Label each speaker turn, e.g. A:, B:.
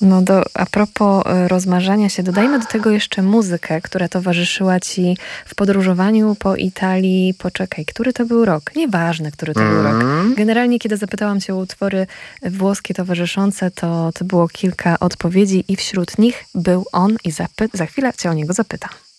A: A propos rozmarzania się, dodajmy do tego jeszcze muzykę, która towarzyszyła ci w podróżowaniu po Italii. Poczekaj, który to był rok? Nieważne, który to był rok. Generalnie, kiedy zapytałam cię o utwory włoskie towarzyszące, to było kilka odpowiedzi i wśród nich był on i za chwilę cię o niego zapytam.